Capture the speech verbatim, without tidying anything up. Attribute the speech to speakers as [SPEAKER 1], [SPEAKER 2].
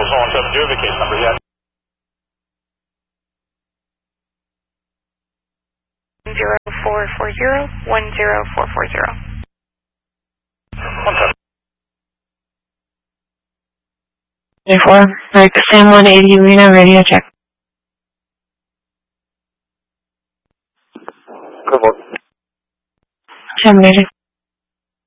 [SPEAKER 1] one seven, do you have a case number yet?
[SPEAKER 2] Zero four four zero one zero four four zero.
[SPEAKER 1] One seven.
[SPEAKER 3] Four. Right, Sam one eighty Lena, radio check.
[SPEAKER 1] Good work.
[SPEAKER 3] Sam, radio.